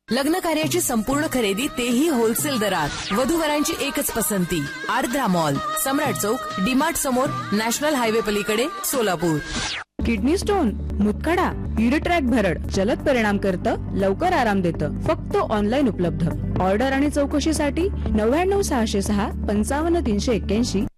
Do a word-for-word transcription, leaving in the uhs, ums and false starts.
लग्न कार्याची संपूर्ण खरेदी तेही होलसेल दरात। वधूवरांची एकच पसंती, आर्द्रा मॉल, सम्राट चौक, डीमार्ट समोर, नॅशनल हायवे पलीकडे, सोलापूर। किडनी स्टोन, मुतखडा, युरिट्रॅक भरड जलद परिणाम करतं, लवकर आराम देतं, फक्त ऑनलाईन उपलब्ध। ऑर्डर आणि चौकशीसाठी नव्याण्णव सहाशे सहा पंचावन्न तीनशे एक्क्याऐंशी